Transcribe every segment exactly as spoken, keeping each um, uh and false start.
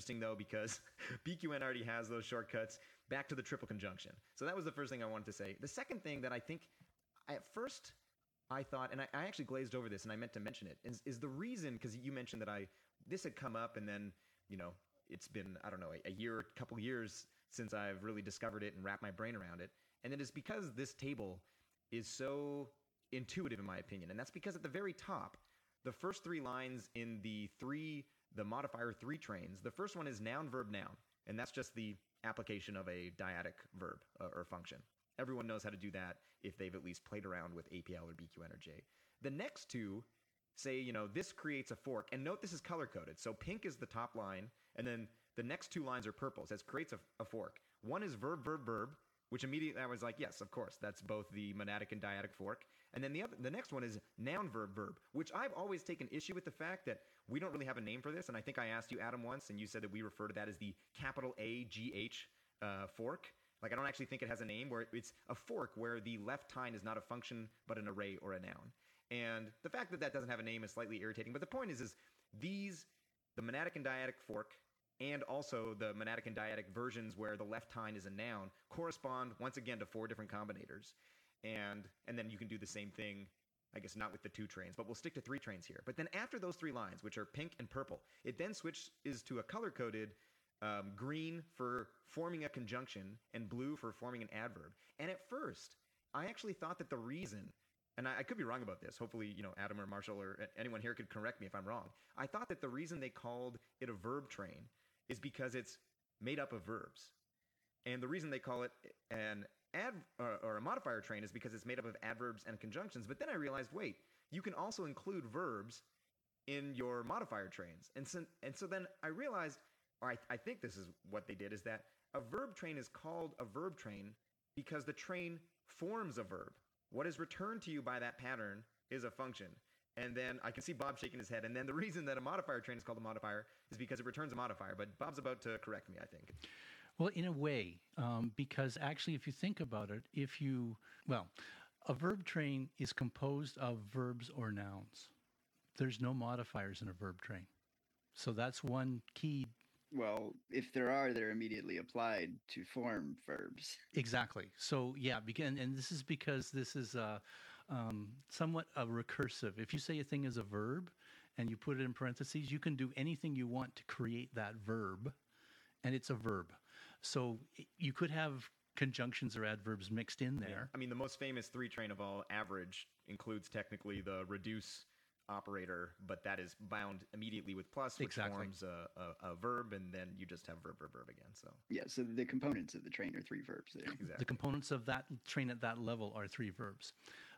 interesting, though, because B Q N already has those shortcuts back to the triple conjunction. So that was the first thing I wanted to say. The second thing that I think, at first, I thought, and I, I actually glazed over this, and I meant to mention it, is, is the reason, because you mentioned that I this had come up, and then, you know, it's been, I don't know, a, a year, a couple years since I've really discovered it and wrapped my brain around it. And it is because this table is so intuitive, in my opinion. And that's because at the very top, the first three lines in the three, the modifier three trains, the first one is noun, verb, noun. And that's just the application of a dyadic verb uh, or function. Everyone knows how to do that if they've at least played around with A P L or B Q N or J. The next two say, you know, this creates a fork. And note this is color-coded. So pink is the top line, and then the next two lines are purple. It says creates a, a fork. One is verb, verb, verb, which immediately I was like, yes, of course, that's both the monadic and dyadic fork. And then the other, the next one is noun, verb, verb, which I've always taken issue with the fact that we don't really have a name for this. And I think I asked you, Adam, once, and you said that we refer to that as the capital A G H uh, fork. Like, I don't actually think it has a name, where it's a fork where the left tine is not a function, but an array or a noun. And the fact that that doesn't have a name is slightly irritating. But the point is, is these, the monadic and dyadic fork, and also the monadic and dyadic versions where the left tine is a noun, correspond, once again, to four different combinators. And and then you can do the same thing, I guess not with the two trains, but we'll stick to three trains here. But then after those three lines, which are pink and purple, it then switches to a color-coded um, green for forming a conjunction and blue for forming an adverb. And at first, I actually thought that the reason, and I, I could be wrong about this, hopefully, you know, Adam or Marshall or anyone here could correct me if I'm wrong. I thought that the reason they called it a verb train is because it's made up of verbs. And the reason they call it an ad or, or a modifier train is because it's made up of adverbs and conjunctions. But then I realized, wait, you can also include verbs in your modifier trains. And so, and so then I realized, or I, I think this is what they did, is that a verb train is called a verb train because the train forms a verb. What is returned to you by that pattern is a function. And then I can see Bob shaking his head. And then the reason that a modifier train is called a modifier is because it returns a modifier. But Bob's about to correct me, I think. Well, in a way, um, because actually, if you think about it, if you, well, a verb train is composed of verbs or nouns. There's no modifiers in a verb train. So that's one key. Well, if there are, they're immediately applied to form verbs. Exactly. So, yeah, begin, and this is because this is uh, um, somewhat a recursive. If you say a thing is a verb and you put it in parentheses, you can do anything you want to create that verb, and it's a verb. So you could have conjunctions or adverbs mixed in there. Yeah. I mean, the most famous three train of all, average, includes technically the reduce operator, but that is bound immediately with plus, which exactly. forms a, a, a verb, and then you just have verb, verb, verb again. So yeah, so the components of the train are three verbs there. Exactly. The components of that train at that level are three verbs.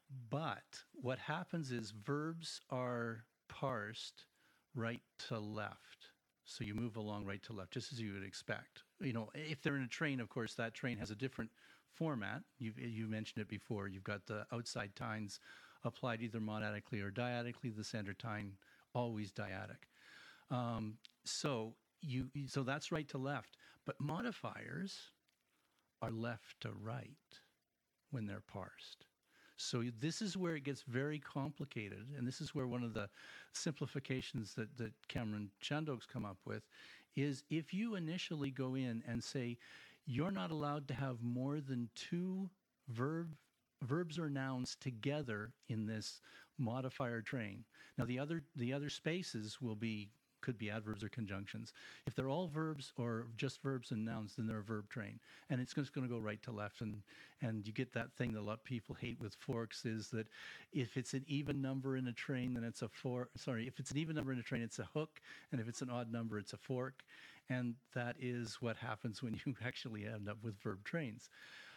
But what happens is verbs are parsed right to left. So you move along right to left, just as you would expect. You know, if they're in a train, of course, that train has a different format. You you mentioned it before. You've got the outside tines applied either monadically or dyadically. The center tine always dyadic. Um, so you so that's right to left. But modifiers are left to right when they're parsed. So this is where it gets very complicated, and this is where one of the simplifications that, that Cameron Chandok's come up with is if you initially go in and say you're not allowed to have more than two verb verbs or nouns together in this modifier train. Now the other the other spaces will be could be adverbs or conjunctions. If they're all verbs or just verbs and nouns, then they're a verb train. And it's just going to go right to left. And, and you get that thing that a lot of people hate with forks is that if it's an even number in a train, then it's a fork. Sorry, if it's an even number in a train, it's a hook. And if it's an odd number, it's a fork. And that is what happens when you actually end up with verb trains.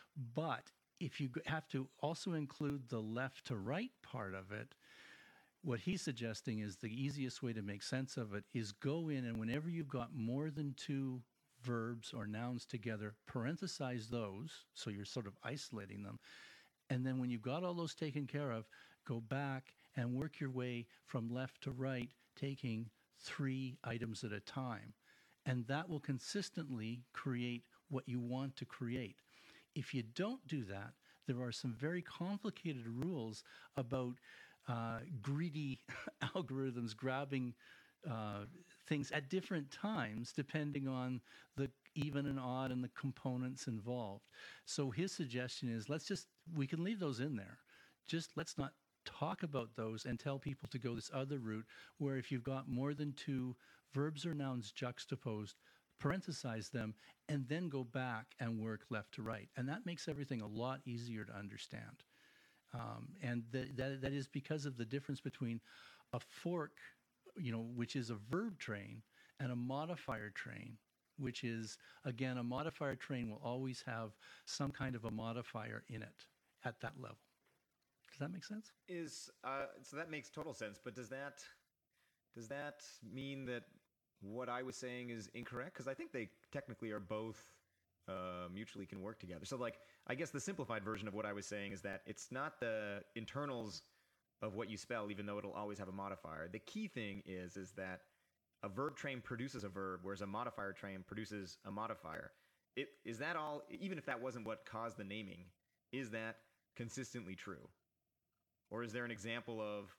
But if you have to also include the left to right part of it, what he's suggesting is the easiest way to make sense of it is go in and whenever you've got more than two verbs or nouns together, parenthesize those, so you're sort of isolating them. And then when you've got all those taken care of, go back and work your way from left to right, taking three items at a time. And that will consistently create what you want to create. If you don't do that, there are some very complicated rules about Uh, greedy algorithms grabbing uh, things at different times depending on the even and odd and the components involved. So his suggestion is let's just, we can leave those in there. Just let's not talk about those and tell people to go this other route where if you've got more than two verbs or nouns juxtaposed, parenthesize them, and then go back and work left to right. And that makes everything a lot easier to understand. Um, and th- that, that is because of the difference between a fork, you know, which is a verb train, and a modifier train, which is, again, a modifier train will always have some kind of a modifier in it at that level. Does that make sense? Is uh, so that makes total sense. But does that does that mean that what I was saying is incorrect? Because I think they technically are both uh, mutually can work together. So, like, I guess the simplified version of what I was saying is that it's not the internals of what you spell, even though it'll always have a modifier. The key thing is is that a verb train produces a verb, whereas a modifier train produces a modifier. It is that all? Even if that wasn't what caused the naming, is that consistently true? Or is there an example of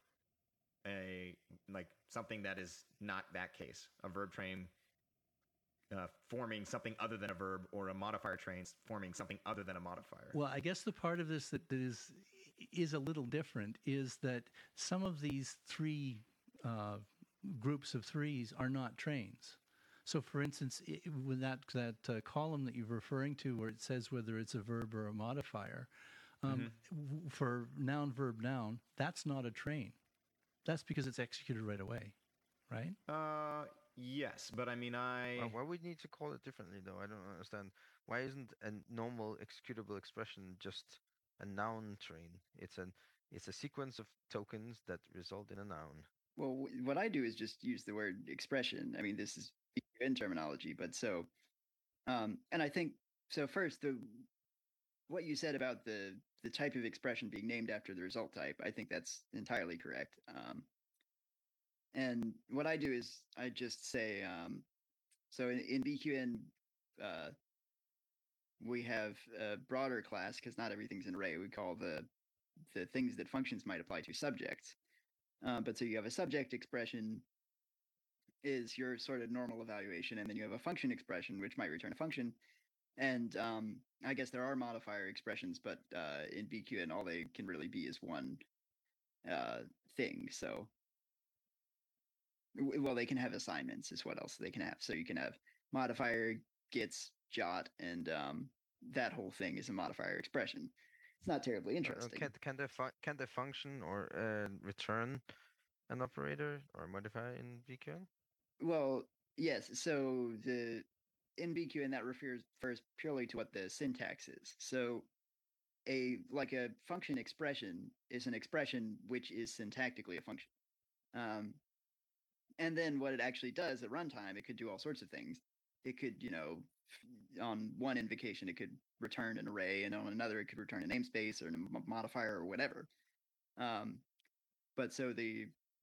a like something that is not that case? A verb train uh, forming something other than a verb, or a modifier train forming something other than a modifier? Well, I guess the part of this that is is a little different is that some of these three uh, groups of threes are not trains. So, for instance, I with that that uh, column that you're referring to, where it says whether it's a verb or a modifier, um, mm-hmm. for noun, verb, noun, that's not a train. That's because it's executed right away, right? Uh, yes, but I mean, I. Why, why would we need to call it differently, though? I don't understand. Why isn't a normal executable expression just a noun train? It's an it's a sequence of tokens that result in a noun. Well, w- what I do is just use the word expression. I mean, this is in terminology, but so, um, and I think so. First, the what you said about the the type of expression being named after the result type, I think that's entirely correct. Um, and what I do is I just say, um, so in, in B Q N, uh, we have a broader class because not everything's an array. We call the the things that functions might apply to subjects. Uh, but so you have a subject expression is your sort of normal evaluation, and then you have a function expression which might return a function. And um, I guess there are modifier expressions, but uh, in B Q N all they can really be is one uh, thing. So, well, they can have assignments is what else they can have. So you can have modifier, gets, jot, and um, that whole thing is a modifier expression. It's not terribly interesting. Uh, can can the fu- can the function or uh, return an operator or a modifier in B Q N? Well, yes. So the in B Q N that refers refers purely to what the syntax is. So a like a function expression is an expression which is syntactically a function. Um, and then what it actually does at runtime, it could do all sorts of things. It could, you know, on one invocation, it could return an array, and on another, it could return a namespace or a modifier or whatever. Um, but so the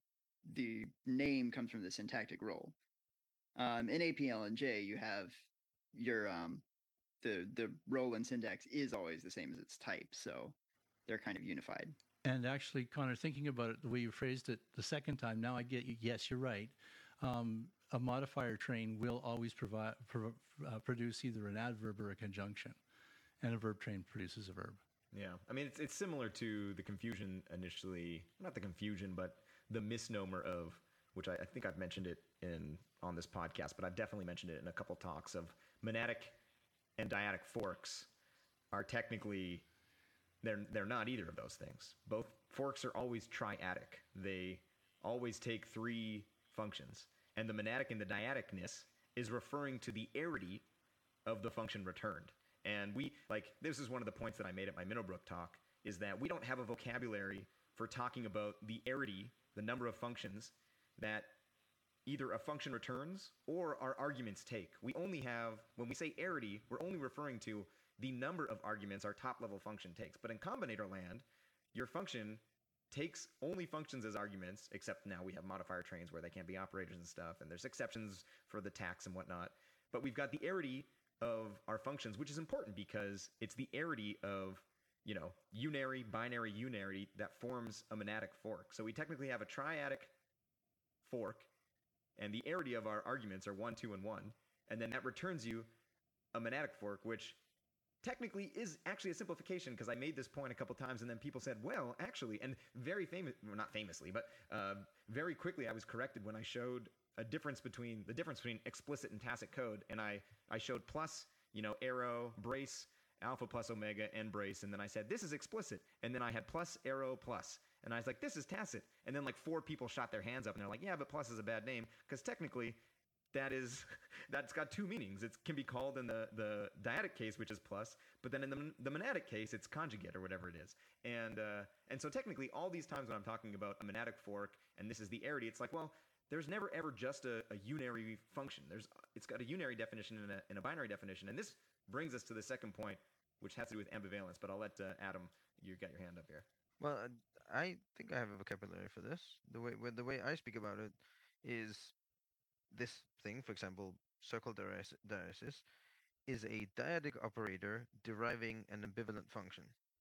the name comes from the syntactic role. Um, in A P L and J, you have your um, the the role and syntax is always the same as its type, so they're kind of unified. And actually, Connor, thinking about it the way you phrased it the second time, now I get you. Yes, you're right. Um, a modifier train will always provide pro, uh, produce either an adverb or a conjunction, and a verb train produces a verb. Yeah, I mean, it's it's similar to the confusion initially, not the confusion, but the misnomer of, which I, I think I've mentioned it in on this podcast, but I've definitely mentioned it in a couple talks, of monadic and dyadic forks are technically, they're they're not either of those things. Both forks are always triadic. They always take three functions, and the monadic and the dyadicness is referring to the arity of the function returned. And we, like, this is one of the points that I made at my Minnowbrook talk, is that we don't have a vocabulary for talking about the arity, the number of functions that either a function returns or our arguments take. We only have, when we say arity, we're only referring to the number of arguments our top-level function takes. But in combinator land, your function takes only functions as arguments, except now we have modifier trains where they can't be operators and stuff, and there's exceptions for the tax and whatnot. But we've got the arity of our functions, which is important because it's the arity of, you know, unary, binary, unary that forms a monadic fork. So we technically have a triadic fork and the arity of our arguments are one, two, and one, and then that returns you a monadic fork, which technically is actually a simplification, because I made this point a couple times and then people said, well, actually, and very famous, well, not famously, but uh, very quickly I was corrected when I showed a difference between the difference between explicit and tacit code, and I, I showed plus, you know, arrow, brace, alpha plus omega, and brace, and then I said, this is explicit, and then I had plus, arrow, plus, and I was like, this is tacit, and then like four people shot their hands up, and they're like, yeah, but plus is a bad name, because technically, that is, that's got two meanings. It can be called in the, the dyadic case, which is plus, but then in the, the monadic case, it's conjugate or whatever it is. And uh, and so technically, all these times when I'm talking about a monadic fork, and this is the arity, it's like, well, there's never ever just a, a unary function. There's It's got a unary definition and a, and a binary definition. And this brings us to the second point, which has to do with ambivalence. But I'll let uh, Adam, you got your hand up here. Well, uh, I think I have a vocabulary for this. The way when the way I speak about it is this thing, for example, circle diaresis, diaresis is a dyadic operator deriving an ambivalent function.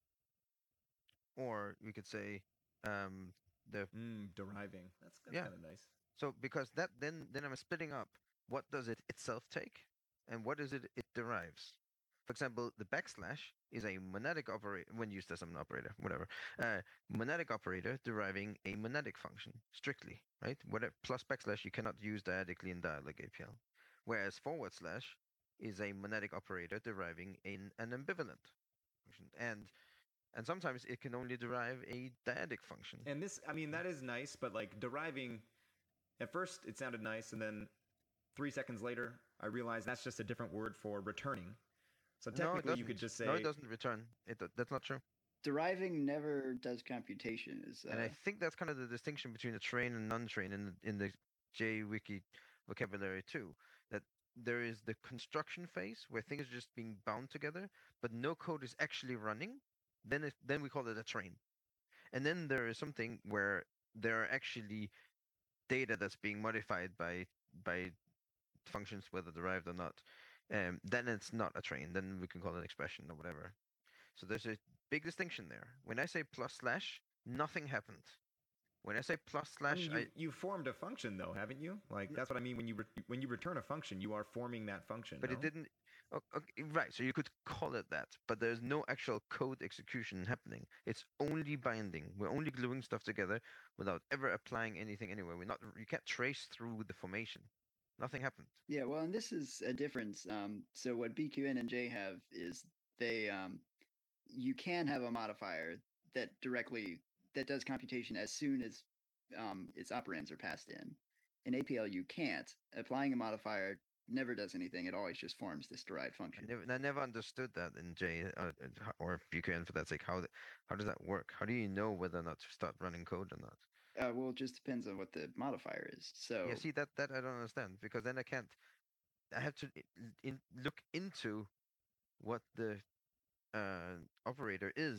Or we could say um, the Mm, deriving. That's, that's Yeah. kind of nice. so because that then then I'm splitting up what does it itself take and what is it it derives. For example, the backslash is a monadic operator when used as an operator, whatever. Uh, monadic operator deriving a monadic function strictly, right? Whatever plus backslash you cannot use dyadically in dialog A P L, whereas forward slash is a monadic operator deriving an, an ambivalent function, and and sometimes it can only derive a dyadic function. And this, I mean, that is nice, but like deriving, at first it sounded nice, and then three seconds later, I realized that's just a different word for returning. So No, it technically, you doesn't. could just say, No, it doesn't return. It do- that's not true. Deriving never does computation. Is uh, And I think that's kind of the distinction between a train and non-train in the, in the JWiki vocabulary too. That there is the construction phase where things are just being bound together, but no code is actually running. Then it, then we call it a train. And then there is something where there are actually data that's being modified by by functions, whether derived or not. Um, then it's not a train. Then we can call it an expression or whatever. So there's a big distinction there. When I say plus slash, nothing happened. When I say plus I slash, mean, I, you, you formed a function though, haven't you? Like that's what I mean when you re- when you return a function, you are forming that function. but no? it didn't. o- Okay, right, so you could call it that, but there's no actual code execution happening. It's only binding. We're only gluing stuff together without ever applying anything anywhere. We're not. You can't trace through the formation. Nothing happened. yeah. Well, and this is a difference. Um, so what B Q N and J have is they um, you can have a modifier that directly that does computation as soon as um, its operands are passed in. In A P L, you can't. Applying a modifier never does anything. It always just forms this derived I function. never, I never understood that in J uh, uh, or B Q N for that sake. How th- how does that work? How do you know whether or not to start running code or not? Uh, well, it just depends on what the modifier is. So Yeah, see that that I don't understand because then I can't. I have to i- in, look into what the uh, operator is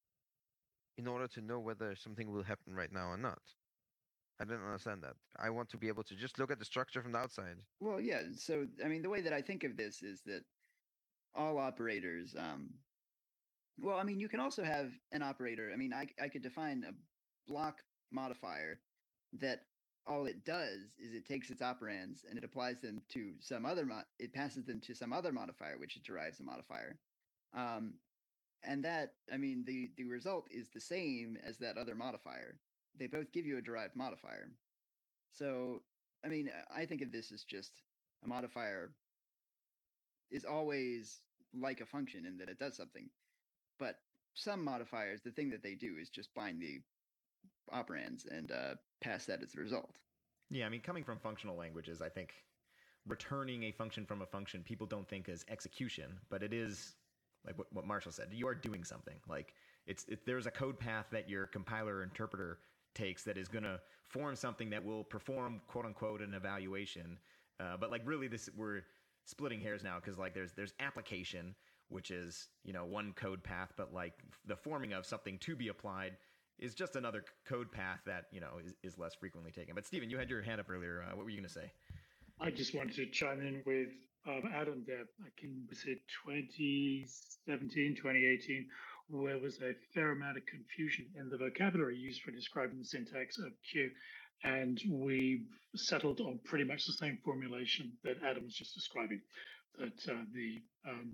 in order to know whether something will happen right now or not. I don't understand that. I want to be able to just look at the structure from the outside. well, yeah. So I mean, the way that I think of this is that all operators. Um, well, I mean, you can also have an operator. I mean, I I could define a block modifier that all it does is it takes its operands and it applies them to some other mo- it passes them to some other modifier which it derives a modifier, um, and that I mean the the result is the same as that other modifier. They both give you a derived modifier. So I mean I think of this as just a modifier is always like a function in that it does something, but some modifiers the thing that they do is just bind the operands and uh, pass that as a result. Yeah, I mean, coming from functional languages, I think returning a function from a function, people don't think as execution, but it is like what, what Marshall said. You are doing something. Like it's it, there's a code path that your compiler or interpreter takes that is going to form something that will perform quote unquote an evaluation. Uh, but like really, this we're splitting hairs now because like there's there's application, which is you know one code path, but like the forming of something to be applied is just another code path that you know is, is less frequently taken. But Stephen, you had your hand up earlier. Uh, what were you going to say? I just wanted to chime in with um, Adam there. I can was it twenty seventeen, twenty eighteen, where there was a fair amount of confusion in the vocabulary used for describing the syntax of Q. and we settled on pretty much the same formulation that Adam was just describing. That uh, the um,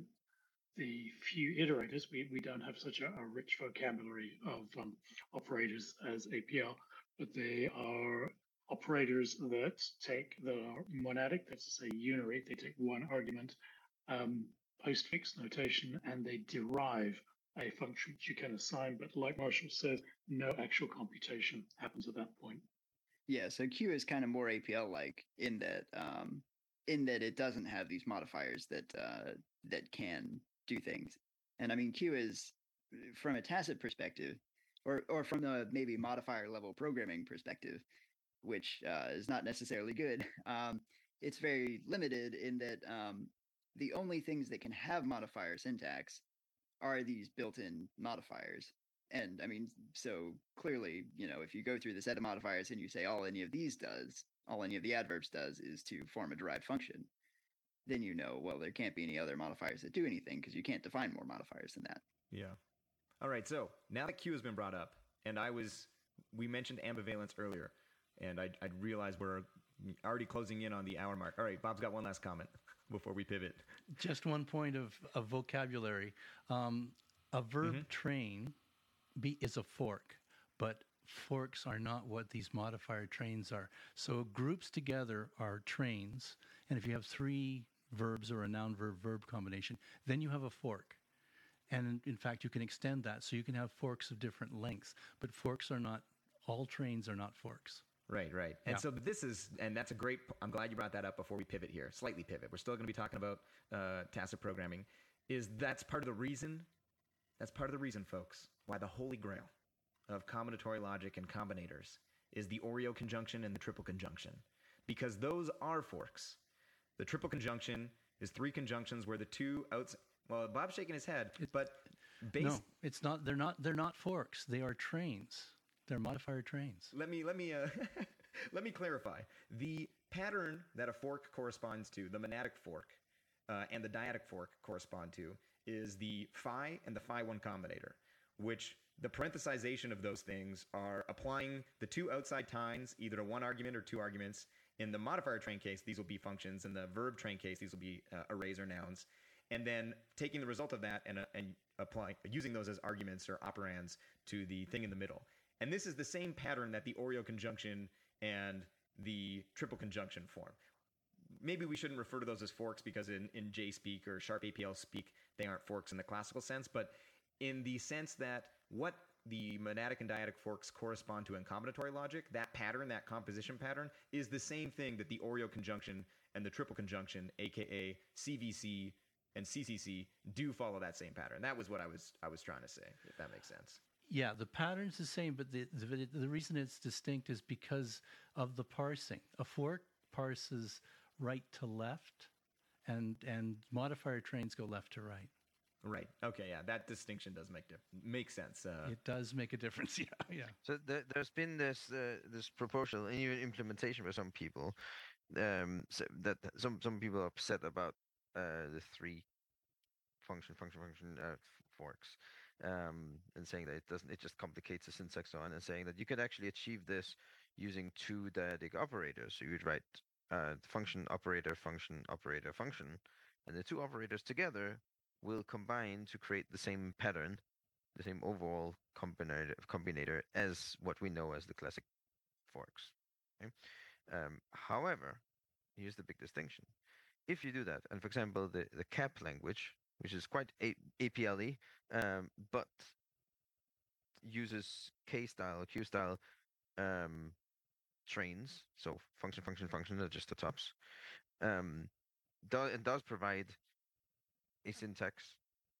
the few iterators, we, we don't have such a, a rich vocabulary of um, operators as A P L, but they are operators that take the monadic, that's to say unary, they take one argument, um, postfix notation, and they derive a function which you can assign, but like Marshall says, no actual computation happens at that point. Yeah, so Q is kind of more A P L-like in that um, in that it doesn't have these modifiers that uh, that can do things. And I mean, Q is from a tacit perspective, or or from the maybe modifier level programming perspective, which uh, is not necessarily good. Um, it's very limited in that um, the only things that can have modifier syntax are these built-in modifiers. And I mean, so clearly, you know, if you go through the set of modifiers and you say all any of these does, all any of the adverbs does is to form a derived function, then you know, well, there can't be any other modifiers that do anything because you can't define more modifiers than that. Yeah. All right. So now that Q has been brought up, and I was, we mentioned ambivalence earlier, and I I realized we're already closing in on the hour mark. All right, Bob's got one last comment before we pivot. Just one point of, of vocabulary. Um, a verb Mhm. train be, is a fork, but forks are not what these modifier trains are. So groups together are trains, and if you have three verbs or a noun verb verb combination, then you have a fork. And in, in fact, you can extend that, so you can have forks of different lengths. But forks are not, all trains are not forks. Right, right. And Yeah. so this is, and that's a great, I'm glad you brought that up before we pivot here, slightly pivot. We're still going to be talking about uh, tacit programming. Is that's part of the reason, that's part of the reason, folks, why the holy grail of combinatory logic and combinators is the Oreo conjunction and the triple conjunction. Because those are forks. The triple conjunction is three conjunctions where the two outs, well, Bob's shaking his head, It- but base, No, it's not. They're not. They're not forks. They are trains. They're modifier trains. Let me let me uh, let me clarify. The pattern that a fork corresponds to, the monadic fork, uh, and the dyadic fork correspond to, is the phi and the phi one combinator, which the parenthesization of those things are applying the two outside tines, either to one argument or two arguments. In the modifier train case, these will be functions. In the verb train case, these will be uh, arrays or nouns. And then taking the result of that and uh, and applying using those as arguments or operands to the thing in the middle. And this is the same pattern that the Oreo conjunction and the triple conjunction form. Maybe we shouldn't refer to those as forks because in, in JSpeak or Sharp A P L speak, they aren't forks in the classical sense, but in the sense that what the monadic and dyadic forks correspond to in combinatory logic, that pattern, that composition pattern, is the same thing that the Oreo conjunction and the triple conjunction, aka C V C and C C C, do follow that same pattern. That was what I was I was trying to say, if that makes sense. Yeah, the pattern's the same, but the, the the reason it's distinct is because of the parsing. A fork parses right to left, and and modifier trains go left to right. Right. Okay. Yeah. That distinction does make diff- make sense. Uh, It does make a difference. Yeah, yeah. So there, there's been this uh, this proposal and even implementation by some people, um, so that some some people are upset about uh, the three function function function uh, f- forks, um, and saying that it doesn't it just complicates the syntax so on, and saying that you could actually achieve this using two dyadic operators. So you'd write uh, function operator function operator function, and the two operators together will combine to create the same pattern, the same overall combinator, combinator as what we know as the classic forks. Okay? Um, however, here's the big distinction. If you do that, and for example, the, the cap language, which is quite A- APL-y, um, but uses K-style or Q-style um, trains, so function, function, function are just the tops, um, do, it does provide a syntax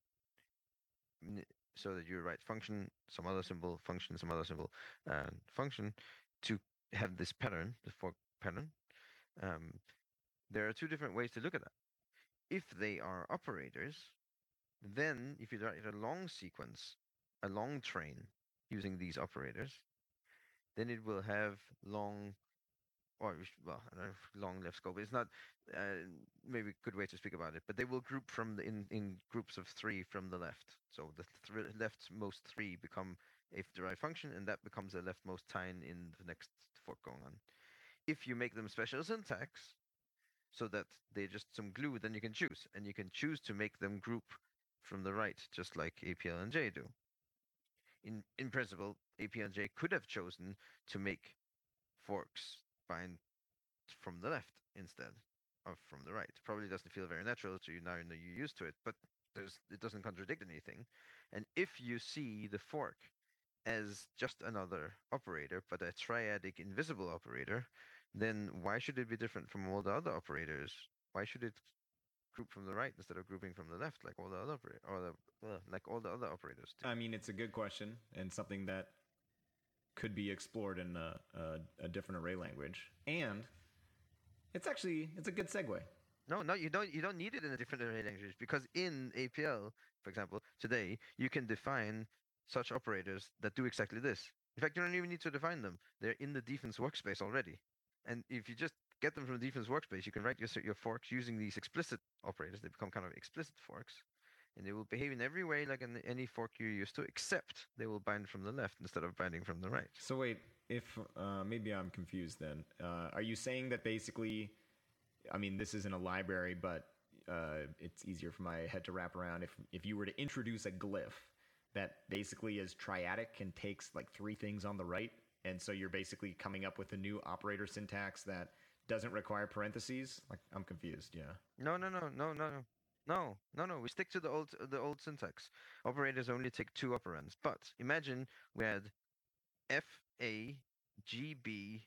so that you write function, some other symbol, function, some other symbol, and function to have this pattern, the fork pattern. Um, there are two different ways to look at that. If they are operators, then if you write a long sequence, a long train using these operators, then it will have long, or well, I don't know if long left scope. It's not uh, maybe a good way to speak about it, but they will group from the, in in groups of three from the left. So the th- leftmost three become a derived function, and that becomes the leftmost tine in the next fork going on. If you make them special syntax, so that they're just some glue, then you can choose. And you can choose to make them group from the right, just like A P L and J do. In in principle, A P L and J could have chosen to make forks bind from the left instead of from the right. Probably doesn't feel very natural to you now, you know you're used to it, but there's it doesn't contradict anything. And if you see the fork as just another operator, but a triadic invisible operator, then why should it be different from all the other operators? Why should it group from the right instead of grouping from the left, like all the other operator, or the, uh, like all the other operators do? I mean, it's a good question and something that could be explored in a, a, a different array language. And it's actually it's a good segue. No, no, you don't. You don't need it in a different array language, because in A P L, for example, today you can define such operators that do exactly this. In fact, you don't even need to define them; they're in the defense workspace already. And if you just get them from the defense workspace, you can write your your forks using these explicit operators. They become kind of explicit forks, and they will behave in every way like an, any fork you're used to, except they will bind from the left instead of binding from the right. So wait, if uh, maybe I'm confused then. Uh, are you saying that basically, I mean, this isn't a library, but uh, it's easier for my head to wrap around. If if you were to introduce a glyph that basically is triadic and takes like three things on the right, and so you're basically coming up with a new operator syntax that doesn't require parentheses? Like, I'm confused. Yeah. No, no, no, no, no, no, no, no. We stick to the old the old syntax. Operators only take two operands. But imagine we had F A G B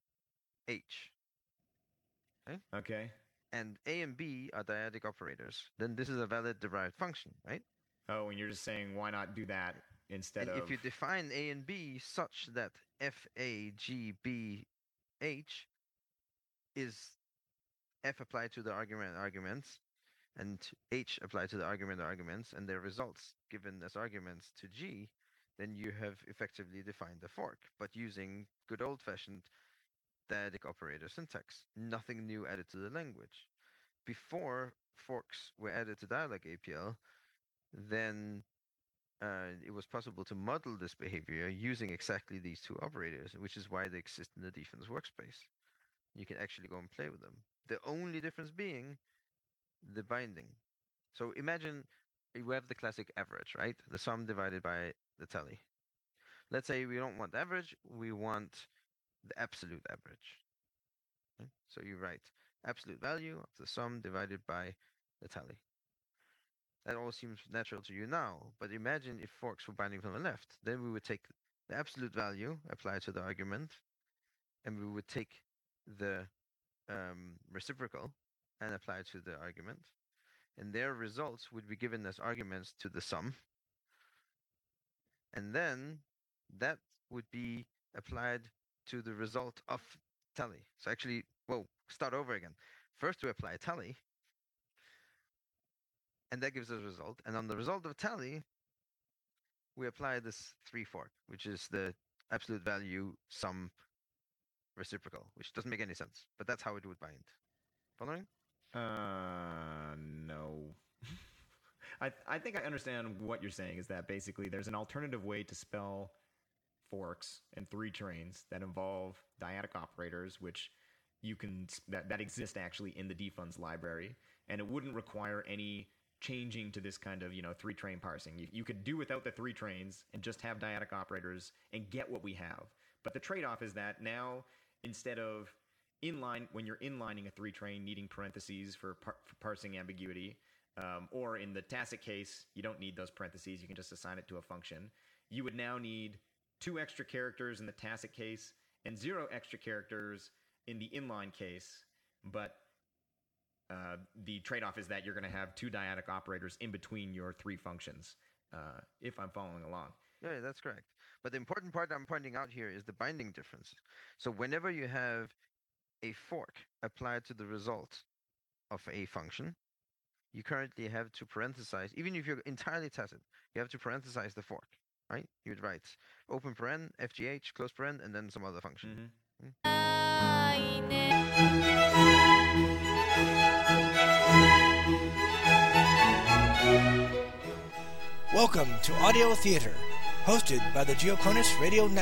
H. Okay. Okay. And A and B are dyadic operators. Then this is a valid derived function, right? Oh, and you're just saying why not do that instead And of if you define A and B such that F A G B H is F applied to the argument arguments and H applied to the argument arguments, and their results given as arguments to G, then you have effectively defined a fork, but using good old-fashioned dyadic operator syntax. Nothing new added to the language. Before forks were added to Dialog A P L, then uh, it was possible to model this behavior using exactly these two operators, which is why they exist in the defense workspace. You can actually go and play with them. The only difference being the binding. So imagine we have the classic average, right? The sum divided by the tally. Let's say we don't want average, we want the absolute average. Okay? So you write absolute value of the sum divided by the tally. That all seems natural to you now, but imagine if forks were binding from the left. Then we would take the absolute value applied to the argument, and we would take the um, reciprocal and apply to the argument, and their results would be given as arguments to the sum, and then that would be applied to the result of tally. So actually, well, start over again. First we apply tally, and that gives us a result, and on the result of tally we apply this three fork, which is the absolute value sum reciprocal, which doesn't make any sense, but that's how it would bind. Following? Uh, no. I I think I understand what you're saying is that basically there's an alternative way to spell forks and three trains that involve dyadic operators, which you can that, that exist actually in the defunds library, and it wouldn't require any changing to this kind of, you know, three train parsing. You, you could do without the three trains and just have dyadic operators and get what we have. But the trade-off is that now, instead of inline, when you're inlining a three train needing parentheses for, par for parsing ambiguity, um, or in the tacit case, you don't need those parentheses, you can just assign it to a function. You would now need two extra characters in the tacit case and zero extra characters in the inline case, but uh, the trade-off is that you're going to have two dyadic operators in between your three functions, uh, if I'm following along. Yeah, that's correct. But the important part I'm pointing out here is the binding difference. So whenever you have a fork applied to the result of a function, you currently have to parenthesize, even if you're entirely tacit, you have to parenthesize the fork, right? You would write open paren, F G H, close paren, and then some other function. Mm-hmm. Welcome to Audio Theater, hosted by the Geochronus Radio Network.